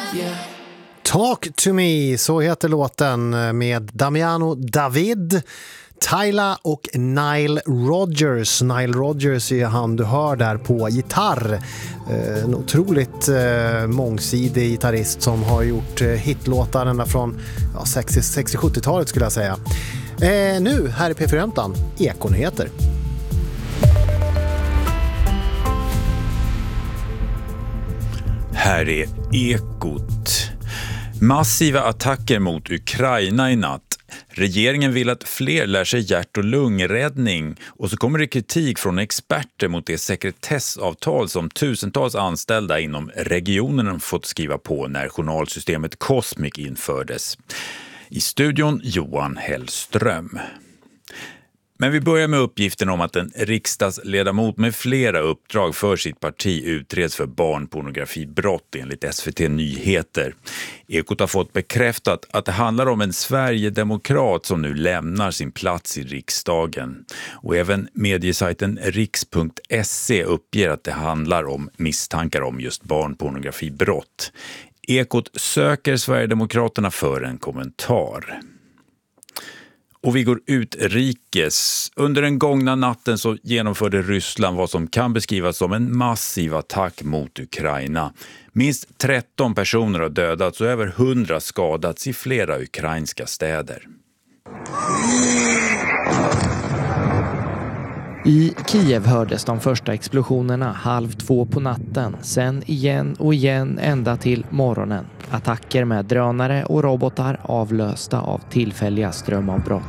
Talk to me, så heter låten med Damiano David, Tyla och Nile Rodgers. Nile Rodgers är han du hör där på gitarr. En otroligt mångsidig gitarrist som har gjort hitlåtar ända från 60-70-talet skulle jag säga. Nu här i P4-hämtan, Ekonyheter. Här är Ekot. Massiva attacker mot Ukraina i natt. Regeringen vill att fler lär sig hjärt- och lungräddning och så kommer det kritik från experter mot det sekretessavtal som tusentals anställda inom regionen fått skriva på när journalsystemet Cosmic infördes. I studion Johan Hellström. Men vi börjar med uppgiften om att en riksdagsledamot med flera uppdrag för sitt parti utreds för barnpornografibrott enligt SVT Nyheter. Ekot har fått bekräftat att det handlar om en Sverigedemokrat som nu lämnar sin plats i riksdagen. Och även mediesajten riks.se uppger att det handlar om misstankar om just barnpornografibrott. Ekot söker Sverigedemokraterna för en kommentar. Och vi går utrikes. Under den gångna natten så genomförde Ryssland vad som kan beskrivas som en massiv attack mot Ukraina. Minst 13 personer har dödats och över 100 skadats i flera ukrainska städer. I Kiev hördes de första explosionerna 1:30 på natten, sen igen och igen ända till morgonen. Attacker med drönare och robotar avlösta av tillfälliga strömavbrott.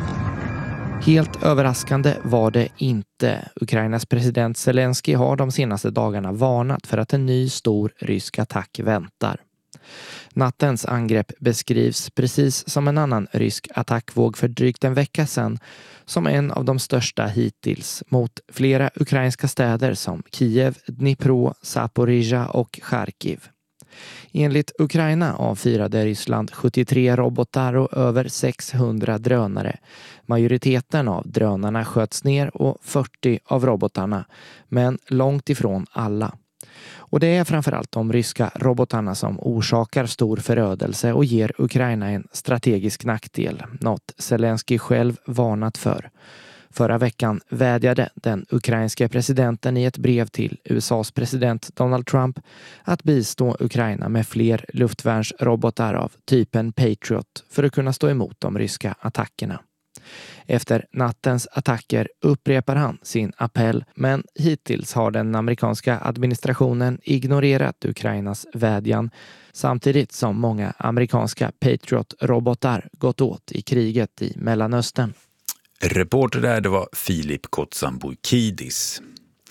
Helt överraskande var det inte. Ukrainas president Zelensky har de senaste dagarna varnat för att en ny stor rysk attack väntar. Nattens angrepp beskrivs precis som en annan rysk attackvåg för drygt en vecka sedan som en av de största hittills mot flera ukrainska städer som Kiev, Dnipro, Zaporizjzja och Charkiv. Enligt Ukraina avfyrade Ryssland 73 robotar och över 600 drönare. Majoriteten av drönarna sköts ner och 40 av robotarna, men långt ifrån alla. Och det är framförallt de ryska robotarna som orsakar stor förödelse och ger Ukraina en strategisk nackdel, något Zelensky själv varnat för. Förra veckan vädjade den ukrainska presidenten i ett brev till USAs president Donald Trump att bistå Ukraina med fler luftvärnsrobotar av typen Patriot för att kunna stå emot de ryska attackerna. Efter nattens attacker upprepar han sin appell, men hittills har den amerikanska administrationen ignorerat Ukrainas vädjan samtidigt som många amerikanska Patriot-robotar gått åt i kriget i Mellanöstern. Reporter där, det var Filip Kotsamboukidis.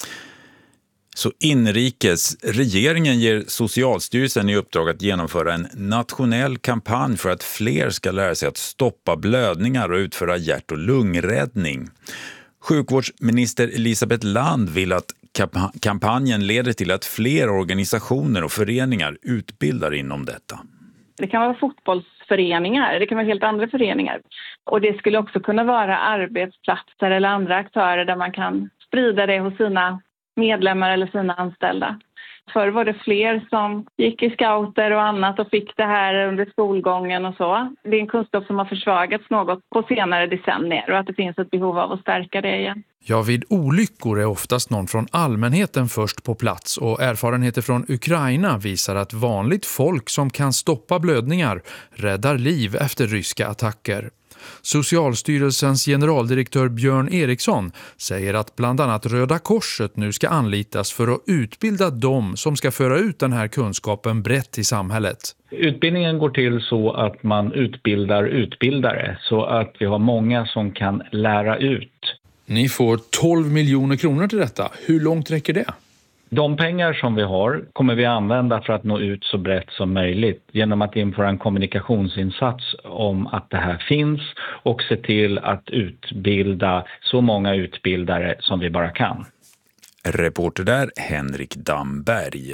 Så inrikes, regeringen ger Socialstyrelsen i uppdrag att genomföra en nationell kampanj för att fler ska lära sig att stoppa blödningar och utföra hjärt- och lungräddning. Sjukvårdsminister Elisabeth Land vill att kampanjen leder till att fler organisationer och föreningar utbildar inom detta. Det kan vara fotbollsföreningar, det kan vara helt andra föreningar. Och det skulle också kunna vara arbetsplatser eller andra aktörer där man kan sprida det hos sina medlemmar eller sina anställda. Förr var det fler som gick i scouter och annat och fick det här under skolgången och så. Det är en kunskap som har försvagats något på senare decennier och att det finns ett behov av att stärka det igen. Ja, vid olyckor är oftast någon från allmänheten först på plats och erfarenheter från Ukraina visar att vanligt folk som kan stoppa blödningar räddar liv efter ryska attacker. Socialstyrelsens generaldirektör Björn Eriksson säger att bland annat Röda Korset nu ska anlitas för att utbilda dem som ska föra ut den här kunskapen brett i samhället. Utbildningen går till så att man utbildar utbildare så att vi har många som kan lära ut. Ni får 12 miljoner kronor till detta. Hur långt räcker det? De pengar som vi har kommer vi använda för att nå ut så brett som möjligt genom att införa en kommunikationsinsats om att det här finns och se till att utbilda så många utbildare som vi bara kan. Reporter där, Henrik Damberg.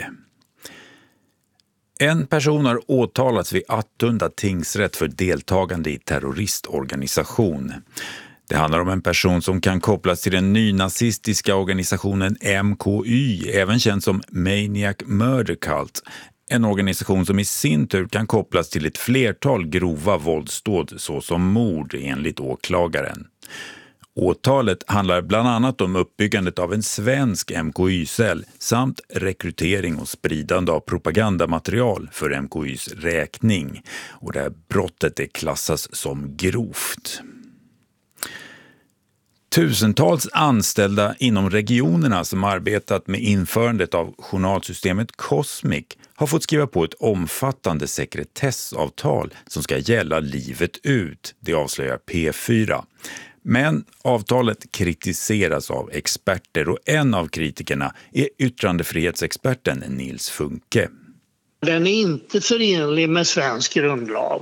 En person har åtalats vid Attunda tingsrätt för deltagande i terroristorganisation. Det handlar om en person som kan kopplas till den nynazistiska organisationen MKY, även känd som Maniac Murder Cult. en organisation som i sin tur kan kopplas till ett flertal grova våldsdåd såsom mord enligt åklagaren. Åtalet handlar bland annat om uppbyggandet av en svensk MKY-cell samt rekrytering och spridande av propagandamaterial för MKYs räkning. Och det här brottet är klassas som grovt. Tusentals anställda inom regionerna som arbetat med införandet av journalsystemet Cosmic har fått skriva på ett omfattande sekretessavtal som ska gälla livet ut, det avslöjar P4. Men avtalet kritiseras av experter och en av kritikerna är yttrandefrihetsexperten Nils Funke. Den är inte förenlig med svensk grundlag.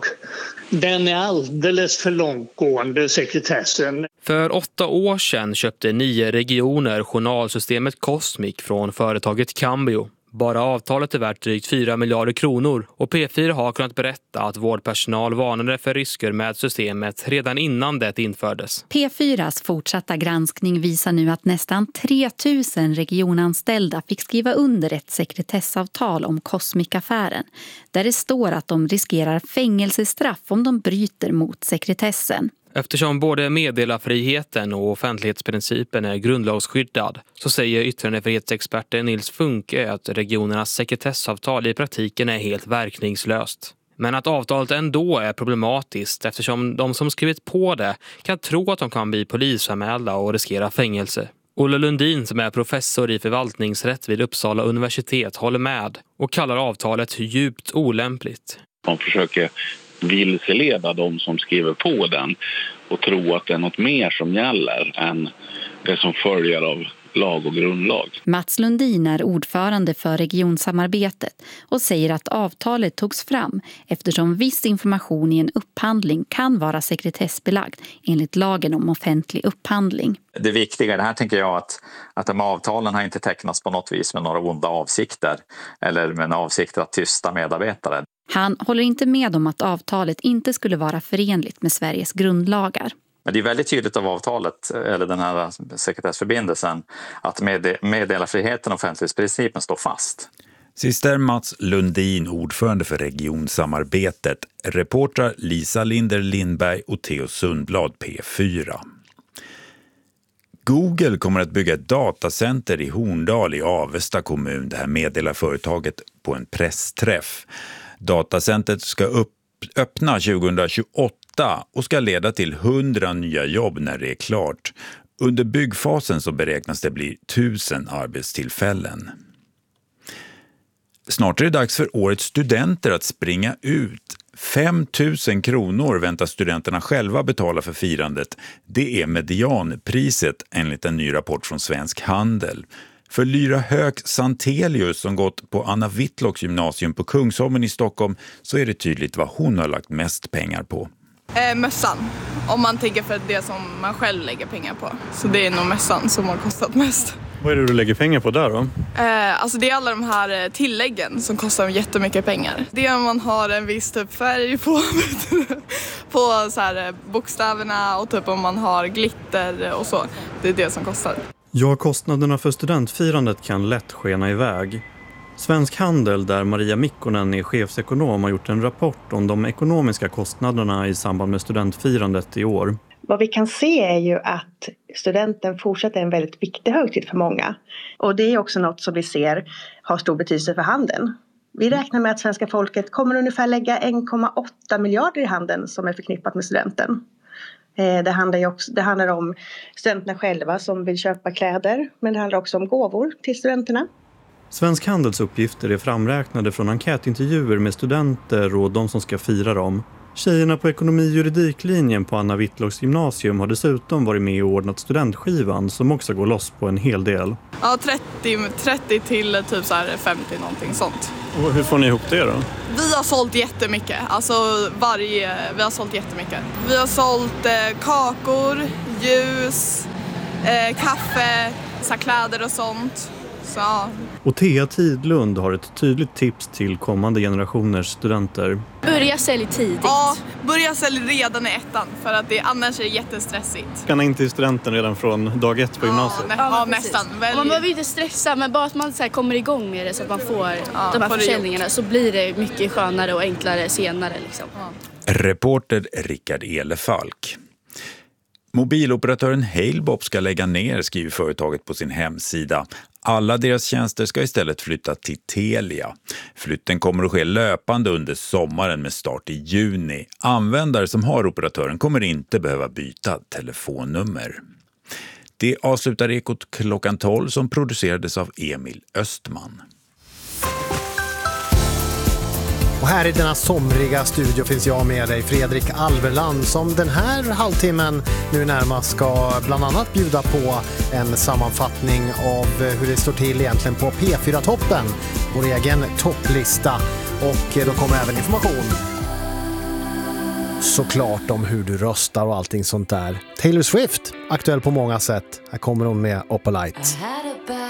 Den är alldeles för långtgående, sekretessen. För 8 år sedan köpte 9 regioner journalsystemet Cosmic från företaget Cambio. Bara avtalet är värt drygt 4 miljarder kronor och P4 har kunnat berätta att vårdpersonal varnade för risker med systemet redan innan det infördes. P4s fortsatta granskning visar nu att nästan 3 000 regionanställda fick skriva under ett sekretessavtal om Cosmic-affären, där det står att de riskerar fängelsestraff om de bryter mot sekretessen. Eftersom både meddelarfriheten och offentlighetsprincipen är grundlagsskyddad så säger yttrandefrihetsexperten Nils Funke att regionernas sekretessavtal i praktiken är helt verkningslöst. Men att avtalet ändå är problematiskt eftersom de som skrivit på det kan tro att de kan bli polisanmälda och riskera fängelse. Olle Lundin som är professor i förvaltningsrätt vid Uppsala universitet håller med och kallar avtalet djupt olämpligt. Man försöker vilseleda de som skriver på den och tro att det är något mer som gäller än det som följer av lag och grundlag. Mats Lundin är ordförande för regionsamarbetet och säger att avtalet togs fram eftersom viss information i en upphandling kan vara sekretessbelagd enligt lagen om offentlig upphandling. Det viktiga i det här tänker jag att de avtalen har inte tecknats på något vis med några onda avsikter eller med en avsikt att tysta medarbetare. Han håller inte med om att avtalet inte skulle vara förenligt med Sveriges grundlagar. Men det är väldigt tydligt av avtalet, eller den här sekretessförbindelsen, att meddelarfriheten och offentlighetsprincipen står fast. Sist är Mats Lundin, ordförande för regionsamarbetet. Reportrar Lisa Linder Lindberg och Theo Sundblad, P4. Google kommer att bygga ett datacenter i Horndal i Avesta kommun. Det här meddelar företaget på en pressträff. Datacentret ska öppna 2028 och ska leda till 100 nya jobb när det är klart. Under byggfasen så beräknas det bli 1000 arbetstillfällen. Snart är det dags för årets studenter att springa ut. 5 000 kronor väntar studenterna själva betala för firandet. Det är medianpriset enligt en ny rapport från Svensk Handel. För Lyra Höök Santelius som gått på Anna Whitlocks gymnasium på Kungsholmen i Stockholm så är det tydligt vad hon har lagt mest pengar på. Mössan, om man tänker för det som man själv lägger pengar på. Så det är nog mössan som har kostat mest. Vad är det du lägger pengar på där då? Alltså det är alla de här tilläggen som kostar jättemycket pengar. Det är om man har en viss typ färg på så här bokstäverna och typ om man har glitter och så. Det är det som kostar. Ja, kostnaderna för studentfirandet kan lätt skena iväg. Svensk Handel, där Maria Mikkonen är chefsekonom, har gjort en rapport om de ekonomiska kostnaderna i samband med studentfirandet i år. Vad vi kan se är ju att studenten fortsätter en väldigt viktig högtid för många. Och det är också något som vi ser har stor betydelse för handeln. Vi räknar med att svenska folket kommer ungefär lägga 1,8 miljarder i handeln som är förknippat med studenten. Det handlar om studenterna själva som vill köpa kläder, men det handlar också om gåvor till studenterna. Svensk Handels uppgifter är framräknade från enkätintervjuer med studenter och de som ska fira dem. Tjejerna på ekonomi-juridiklinjen på Anna Whitlocks gymnasium har dessutom varit med och ordnat studentskivan som också går loss på en hel del. Ja, 30 till typ så här 50 någonting sånt. Och hur får ni ihop det då? Vi har sålt jättemycket, alltså vi har sålt jättemycket. Vi har sålt kakor, ljus, kaffe, så kläder och sånt. Så Och Thea Tidlund har ett tydligt tips till kommande generationers studenter. Börja sälj tidigt. Ja, börja sälj redan i ettan för att annars är det jättestressigt. Kan in till studenten redan från dag 1 på gymnasiet? Ja, nästan. Man behöver inte stressa, men bara att man så här kommer igång med det så att man får de här försäljningarna, så blir det mycket skönare och enklare senare. Liksom. Reporter Rickard Elefalk. Mobiloperatören Halebop ska lägga ner, skriver företaget på sin hemsida. Alla deras tjänster ska istället flytta till Telia. Flytten kommer att ske löpande under sommaren med start i juni. Användare som har operatören kommer inte behöva byta telefonnummer. Det avslutar Ekot klockan 12 som producerades av Emil Östman. Och här i denna somriga studio finns jag med dig, Fredrik Alverland, som den här halvtimmen nu närmast ska bland annat bjuda på en sammanfattning av hur det står till egentligen på P4-toppen, vår egen topplista. Och då kommer även information såklart om hur du röstar och allting sånt där. Taylor Swift, aktuell på många sätt. Här kommer hon med Opalite.